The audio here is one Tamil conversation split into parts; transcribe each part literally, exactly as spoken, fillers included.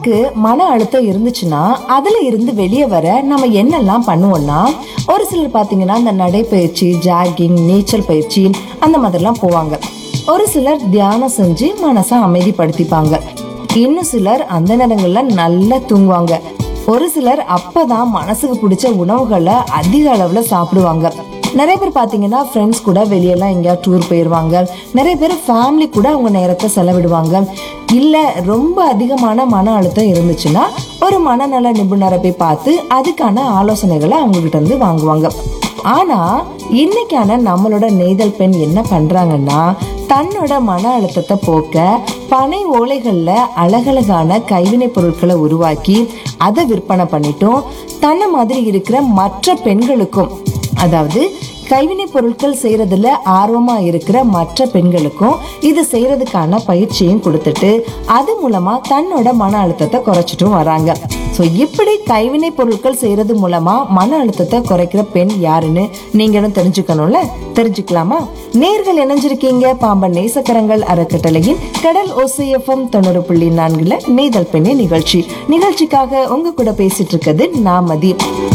நமக்கு மன அழுத்தம் இருந்துச்சுன்னா அதுல இருந்து வெளியே வர நம்ம என்னெல்லாம் பண்ணுவோம்னா, ஒரு சிலர் பாத்தீங்கன்னா இந்த நடைப்பயிற்சி, ஜாகிங், நீச்சல் பயிற்சி அந்த மாதிரிலாம் போவாங்க. ஒரு சிலர் தியானம் செஞ்சு மனசை அமைதிப்படுத்திப்பாங்க. இன்னும் சிலர் அந்த நேரங்கள்ல நல்லா தூங்குவாங்க. ஒரு சிலர் அப்பதான் மனசுக்கு பிடிச்ச உணவுகளை அதிக அளவுல சாப்பிடுவாங்க. நிறைய பேர் பாத்தீங்கன்னா ஃப்ரெண்ட்ஸ் கூட வெளியெல்லாம் எங்கேயாவது டூர் போயிருவாங்க. நிறைய பேர் ஃபேமிலி கூட அவங்க நேரத்தை செலவிடுவாங்க. இல்ல ரொம்ப அதிகமான மன அழுத்தம் இருந்துச்சுன்னா ஒரு மனநல நிபுணரை போய் பார்த்து அதுக்கான ஆலோசனைகளை அவங்க கிட்ட இருந்து வாங்குவாங்க. ஆனா இன்னைக்கான நம்மளோட நெய்தல் பெண் என்ன பண்றாங்கன்னா, தன்னோட மன அழுத்தத்தை போக்க பனை ஓலைகள்ல அழகழகான கைவினை பொருட்களை உருவாக்கி அதை விற்பனை பண்ணிட்டும் தன்னை மாதிரி இருக்கிற மற்ற பெண்களுக்கும், அதாவது கைவினை பொருட்கள் செய்யறதுல ஆர்வமா இருக்கிற மற்ற பெண்களுக்கும் இது செய்யறதுக்கான பயிற்சியும் கொடுத்துட்டு அது மூலமா தன்னோட மன அழுத்தத்தை குறைச்சிட்டும் வராங்க. ஸோ இப்படி கைவினை பொருட்கள் செய்யறது மூலமா மன அழுத்தத்தை குறைக்கிற பெண் யாருன்னு நீங்களும் தெரிஞ்சுக்கணும்ல. தெரிஞ்சுக்கலாமா? நேர்கள் இணைஞ்சிருக்கீங்க பாம்பன் நேசக்கரங்கள் அறக்கட்டளையின் கடல் ஓசை எஃப்எம் தொண்ணூறு புள்ளி நான்குல நெய்தல் பெண்ணே நிகழ்ச்சி. நிகழ்ச்சிக்காக உங்க கூட பேசிட்டு இருக்கிறது நான் மதி.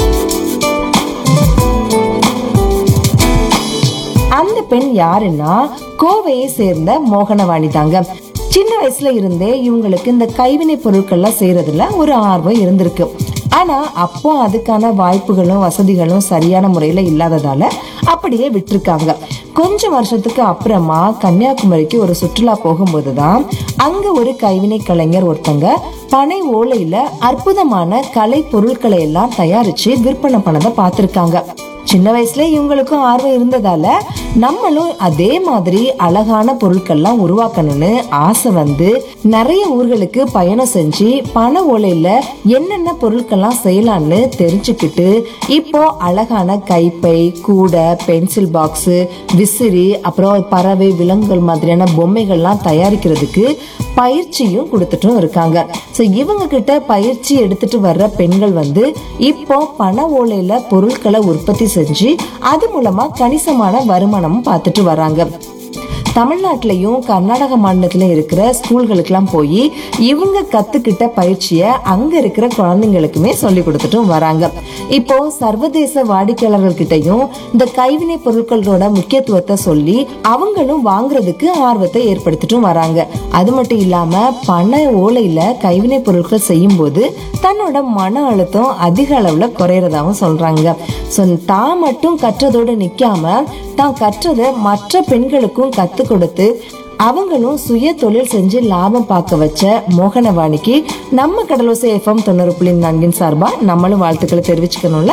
அந்த பெண் யாருன்னா கோவையை சேர்ந்த மோகனவாணி தாங்க. சின்ன வயசுல இருந்தே இவங்களுக்கு இந்த கைவினை பொருட்கள்லாம் செய்யறதுல ஒரு ஆர்வம் இருந்திருக்கு. ஆனா அப்போ அதுக்கான வாய்ப்புகளும் வசதிகளும் சரியான முறையில இல்லாததால அப்படியே விட்டுருக்காங்க. கொஞ்சம் வருஷத்துக்கு அப்புறமா கன்னியாகுமரிக்கு ஒரு சுற்றுலா போகும்போதுதான் அங்க ஒரு கைவினை கலைஞர் ஒருத்தங்க பனை ஓலையில அற்புதமான கலை பொருட்களை எல்லாம் தயாரிச்சு விற்பனை பண்ணதை பார்த்திருக்காங்க. சின்ன வயசுல இவங்களுக்கும் ஆர்வம் இருந்ததால நம்மளும் அதே மாதிரி அழகான பொருட்கள்லாம் உருவாக்கணும்னு ஆசை வந்து நிறைய ஊர்களுக்கு பயணம் செஞ்சு பனை ஓலையில என்னென்ன பொருட்கள்லாம் செய்யலாம்னு தெரிஞ்சுக்கிட்டு இப்போ அழகான கைப்பை, கூடை, பென்சில் பாக்ஸ், விசிறி, அப்புறம் பறவை, விலங்குகள் மாதிரியான பொம்மைகள்லாம் தயாரிக்கிறதுக்கு பயிற்சியும் கொடுத்துட்டும் இருக்காங்க. ஸோ இவங்க கிட்ட பயிற்சி எடுத்துட்டு வர்ற பெண்கள் வந்து இப்போ பனை ஓலையில பொருட்களை உற்பத்தி செஞ்சு அது மூலமா கணிசமான வருமானமும் பார்த்துட்டு வராங்க. தமிழ்நாட்டிலையும் கர்நாடக மாநிலத்திலும் இருக்கிற ஸ்கூல்களுக்கெல்லாம் போய் இவங்க கத்துக்கிட்ட பயிற்சியை அங்க இருக்கிற குழந்தைங்களுக்குமே சொல்லி கொடுத்துட்டும் வராங்க. இப்போ சர்வதேச வாடிக்கையாளர்கள் கிட்டையும் இந்த கைவினை பொருட்களோட முக்கியத்துவத்தை சொல்லி அவங்களும் வாங்குறதுக்கு ஆர்வத்தை ஏற்படுத்திட்டும் வராங்க. அது மட்டும் இல்லாம பனை ஓலையில கைவினை பொருட்கள் செய்யும் போது தன்னோட மன அழுத்தம் அதிக அளவுல குறையறதாவும் சொல்றாங்க. ஸோ தான் மட்டும் கற்றதோடு நிக்காம தான் கற்றதை மற்ற பெண்களுக்கும் கத்து கொடுத்து அவங்களும் சுய தொழில் செஞ்சு லாபம் பார்க்க வச்ச மோகனவாணிக்கு நம்ம கடலோசை எஃப்எம் தொண்ணூறு புள்ளி நான்கின் சார்பா நம்மளும் வாழ்த்துக்களை தெரிவிச்சுக்கணும்ல.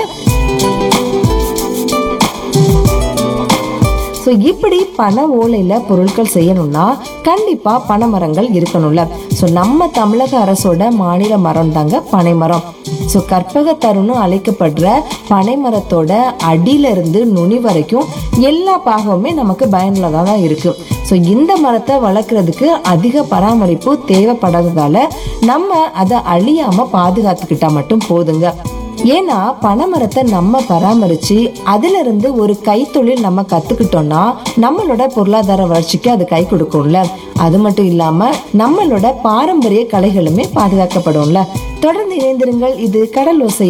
ஸோ இப்படி பனை ஓலையில பொருட்கள் செய்யணும்னா கண்டிப்பா பனை மரங்கள் இருக்கணும்ல. ஸோ நம்ம தமிழக அரசோட மாநில மரம் தாங்க பனை மரம். ஸோ கற்பக தருன்னு அழைக்கப்படுற பனை மரத்தோட அடியில இருந்து நுனி வரைக்கும் எல்லா பாகமுமே நமக்கு பயனுள்ளதாக தான் இருக்கு. ஸோ இந்த மரத்தை வளர்க்கறதுக்கு அதிக பராமரிப்பு தேவைப்படாததால நம்ம அதை அழியாம பாதுகாத்துக்கிட்டா மட்டும் போதுங்க. ஏன்னா பனைமரத்தை நம்ம பராமரிச்சு அதுல இருந்து ஒரு கைத்தொழில் நம்ம கத்துக்கிட்டோம்னா நம்மளோட பொருளாதார வளர்ச்சிக்கு அது கை கொடுக்கும்ல. அது மட்டும் இல்லாம நம்மளோட பாரம்பரிய கலைகளுமே பாதுகாக்கப்படும்ல. தொடர்ந்து இணைந்திருங்கள். இது கடல் ஓசை